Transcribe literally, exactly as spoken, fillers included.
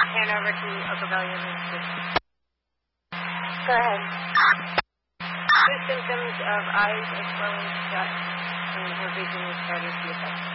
hand over to Uncle Billy and his sister. Go ahead. Two symptoms of eyes as well as shut, and her vision is starting to affect.